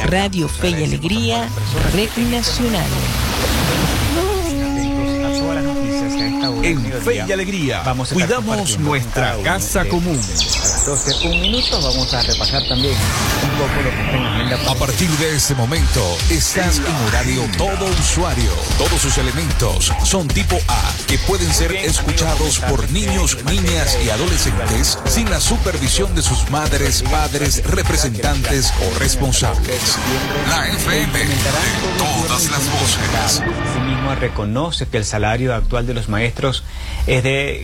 Radio Fe y Alegría, Red Nacional. En Fe y Alegría cuidamos nuestra casa común. A las 12, un minuto, vamos a repasar también un poco lo que está en la agenda. A partir de ese momento, estás en horario todo usuario. Todos sus elementos son tipo A, que pueden ser escuchados por niños, niñas y adolescentes sin la supervisión de sus madres, padres, representantes o responsables. La FM de todas las voces. Asimismo, reconoce que el salario actual de los maestros es de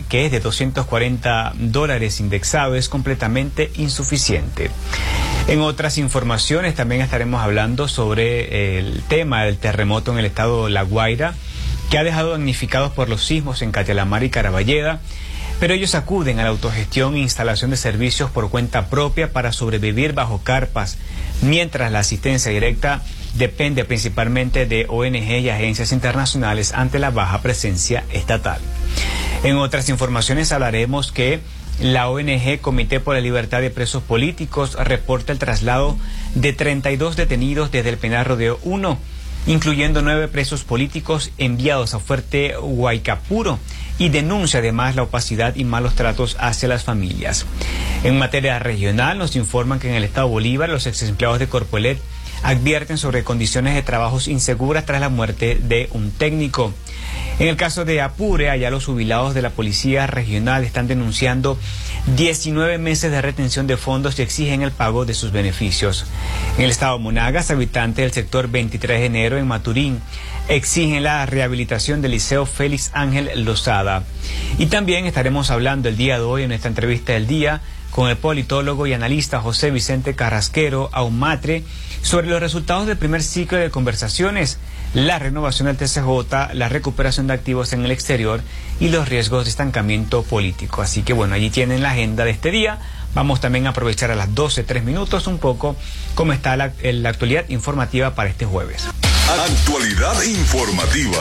$240 indexado, es completamente insuficiente. En otras informaciones también estaremos hablando sobre el tema del terremoto en el estado de La Guaira, que ha dejado damnificados por los sismos en Catialamar y Caraballeda, pero ellos acuden a la autogestión e instalación de servicios por cuenta propia para sobrevivir bajo carpas, mientras la asistencia directa depende principalmente de ONG y agencias internacionales ante la baja presencia estatal. En otras informaciones hablaremos que la ONG Comité por la Libertad de Presos Políticos reporta el traslado de 32 detenidos desde el penal Rodeo 1, incluyendo 9 presos políticos enviados a Fuerte Guaycapuro, y denuncia además la opacidad y malos tratos hacia las familias. En materia regional nos informan que en el estado Bolívar los exempleados de Corpoelec advierten sobre condiciones de trabajos inseguras tras la muerte de un técnico. En el caso de Apure, allá los jubilados de la Policía Regional están denunciando 19 meses de retención de fondos y exigen el pago de sus beneficios. En el estado Monagas, habitantes del sector 23 de enero en Maturín exigen la rehabilitación del Liceo Félix Ángel Lozada. Y también estaremos hablando el día de hoy en esta entrevista del día con el politólogo y analista José Vicente Carrasquero Ahumatre sobre los resultados del primer ciclo de conversaciones, la renovación del TCJ, la recuperación de activos en el exterior y los riesgos de estancamiento político. Así que bueno, allí tienen la agenda de este día. Vamos también a aprovechar a las 12:03 un poco cómo está la actualidad informativa para este jueves. Actualidad informativa.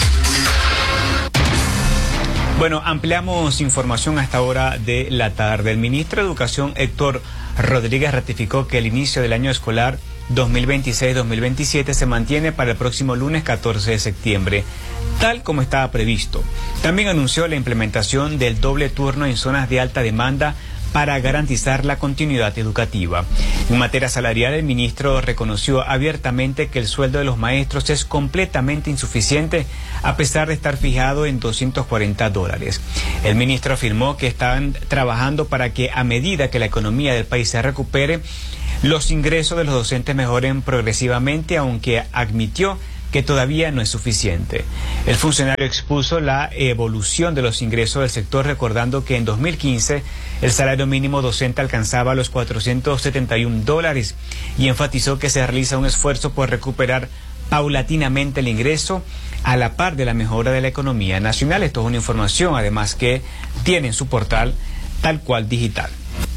Bueno, ampliamos información a esta hora de la tarde. El ministro de Educación, Héctor Rodríguez, ratificó que el inicio del año escolar 2026-2027 se mantiene para el próximo lunes 14 de septiembre, tal como estaba previsto. También anunció la implementación del doble turno en zonas de alta demanda para garantizar la continuidad educativa. En materia salarial, el ministro reconoció abiertamente que el sueldo de los maestros es completamente insuficiente, a pesar de estar fijado en $240. El ministro afirmó que están trabajando para que, a medida que la economía del país se recupere, los ingresos de los docentes mejoren progresivamente, aunque admitió que todavía no es suficiente. El funcionario expuso la evolución de los ingresos del sector, recordando que en 2015 el salario mínimo docente alcanzaba los $471 y enfatizó que se realiza un esfuerzo por recuperar paulatinamente el ingreso a la par de la mejora de la economía nacional. Esto es una información además que tiene en su portal Tal Cual Digital.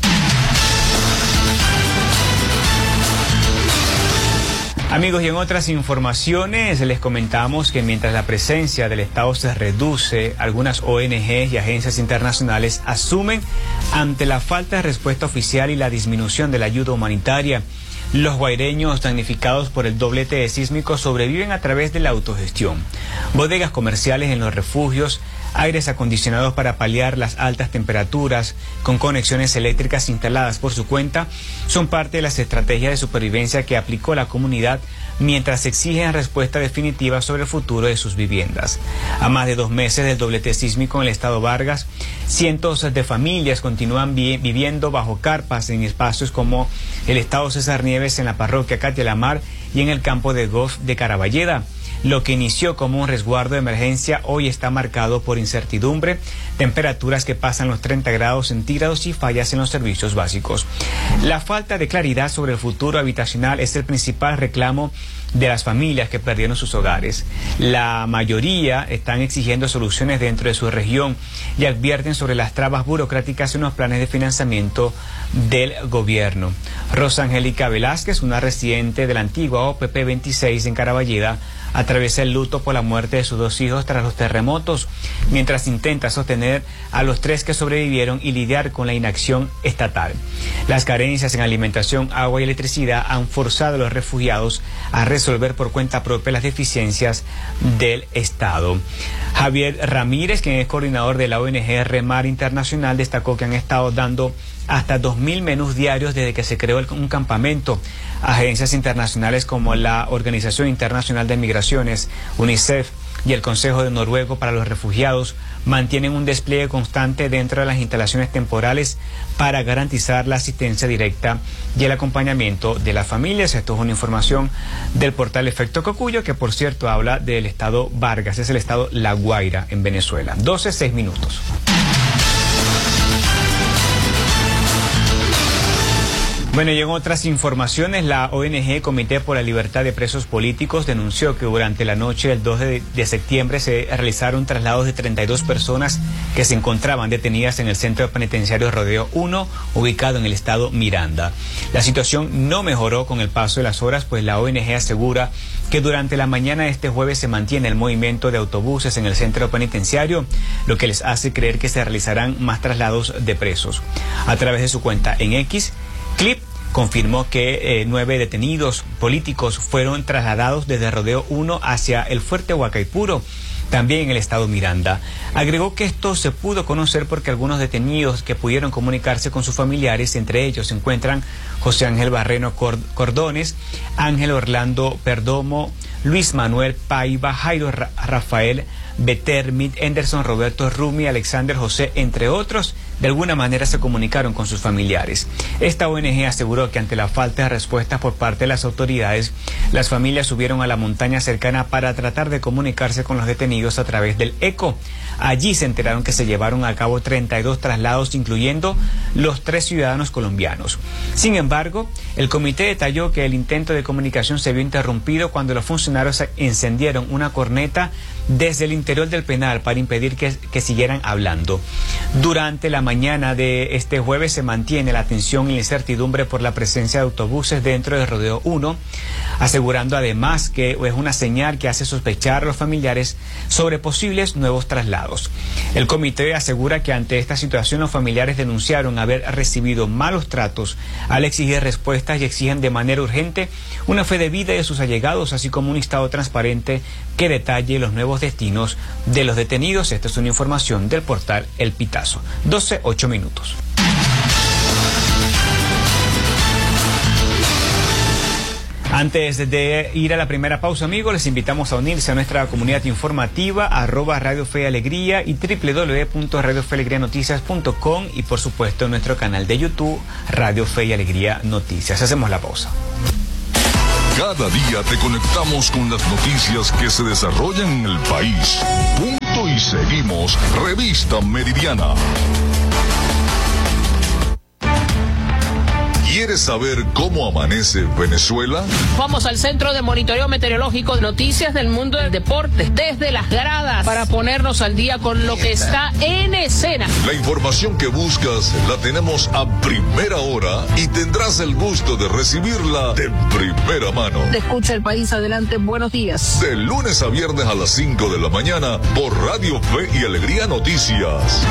Amigos, y en otras informaciones les comentamos que mientras la presencia del Estado se reduce, algunas ONGs y agencias internacionales asumen ante la falta de respuesta oficial y la disminución de la ayuda humanitaria. Los guaireños damnificados por el doblete sísmico sobreviven a través de la autogestión. Bodegas comerciales en los refugios, aires acondicionados para paliar las altas temperaturas, con conexiones eléctricas instaladas por su cuenta, son parte de las estrategias de supervivencia que aplicó la comunidad mientras exigen respuesta definitiva sobre el futuro de sus viviendas. A más de 2 meses del doblete sísmico en el estado Vargas, cientos de familias continúan viviendo bajo carpas en espacios como el estado César Nieves en la parroquia Catialamar y en el campo de golf de Caraballeda. Lo que inició como un resguardo de emergencia hoy está marcado por incertidumbre, temperaturas que pasan los 30 grados centígrados y fallas en los servicios básicos. La falta de claridad sobre el futuro habitacional es el principal reclamo de las familias que perdieron sus hogares. La mayoría están exigiendo soluciones dentro de su región y advierten sobre las trabas burocráticas en los planes de financiamiento del gobierno. Rosa Angélica Velázquez, una residente de la antigua OPP 26 en Caraballeda, a través atraviesa el luto por la muerte de sus 2 hijos tras los terremotos, mientras intenta sostener a los 3 que sobrevivieron y lidiar con la inacción estatal. Las carencias en alimentación, agua y electricidad han forzado a los refugiados a resolver por cuenta propia las deficiencias del Estado. Javier Ramírez, quien es coordinador de la ONG Remar Internacional, destacó que han estado dando hasta 2.000 menús diarios desde que se creó un campamento. Agencias internacionales como la Organización Internacional de Migraciones, UNICEF y el Consejo de Noruego para los Refugiados mantienen un despliegue constante dentro de las instalaciones temporales para garantizar la asistencia directa y el acompañamiento de las familias. Esto es una información del portal Efecto Cocuyo, que por cierto habla del estado Vargas, es el estado La Guaira en Venezuela. 12:06. Bueno, y en otras informaciones, la ONG Comité por la Libertad de Presos Políticos denunció que durante la noche del 2 de septiembre se realizaron traslados de 32 personas que se encontraban detenidas en el centro penitenciario Rodeo 1, ubicado en el estado Miranda. La situación no mejoró con el paso de las horas, pues la ONG asegura que durante la mañana de este jueves se mantiene el movimiento de autobuses en el centro penitenciario, lo que les hace creer que se realizarán más traslados de presos. A través de su cuenta en X, Clip confirmó que 9 detenidos políticos fueron trasladados desde Rodeo 1 hacia el Fuerte Huacaipuro, también en el estado Miranda. Agregó que esto se pudo conocer porque algunos detenidos que pudieron comunicarse con sus familiares, entre ellos se encuentran José Ángel Barreno Cordones, Ángel Orlando Perdomo, Luis Manuel Paiva, Jairo Rafael Betermit, Anderson Roberto Rumi, Alexander José, entre otros, de alguna manera se comunicaron con sus familiares. Esta ONG aseguró que ante la falta de respuestas por parte de las autoridades, las familias subieron a la montaña cercana para tratar de comunicarse con los detenidos a través del ECO. Allí se enteraron que se llevaron a cabo 32 traslados, incluyendo los 3 ciudadanos colombianos. Sin embargo, el comité detalló que el intento de comunicación se vio interrumpido cuando los funcionarios encendieron una corneta desde el interior del penal para impedir que siguieran hablando. Durante la mañana de este jueves se mantiene la tensión y la incertidumbre por la presencia de autobuses dentro de Rodeo 1, asegurando además que es una señal que hace sospechar a los familiares sobre posibles nuevos traslados. El comité asegura que ante esta situación los familiares denunciaron haber recibido malos tratos al exigir respuestas y exigen de manera urgente una fe de vida de sus allegados, así como un listado transparente que detalle los nuevos destinos de los detenidos. Esta es una información del portal El Pitazo. 12:08. Antes de ir a la primera pausa, amigos, les invitamos a unirse a nuestra comunidad informativa @Radio Fe y Alegría y www.radiofealegrianoticias.com y por supuesto en nuestro canal de YouTube Radio Fe y Alegría Noticias. Hacemos la pausa. Cada día te conectamos con las noticias que se desarrollan en el país. Punto y seguimos. Revista Meridiana. ¿Quieres saber cómo amanece Venezuela? Vamos al Centro de Monitoreo Meteorológico, noticias del mundo del deporte, desde las gradas, para ponernos al día con lo que está en escena. La información que buscas la tenemos a primera hora y tendrás el gusto de recibirla de primera mano. Te escucha el país, adelante, buenos días. De lunes a viernes a las 5 de la mañana por Radio Fe y Alegría Noticias.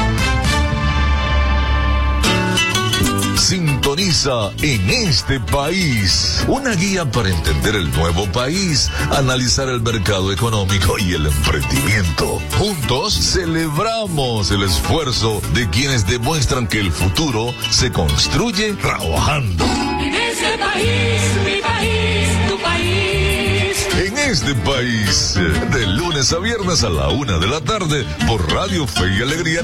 Sintoniza En este País, una guía para entender el nuevo país, analizar el mercado económico y el emprendimiento. Juntos celebramos el esfuerzo de quienes demuestran que el futuro se construye trabajando. En este país, mi país, tu país. En este país, de lunes a viernes a la 1 de la tarde por Radio Fe y Alegría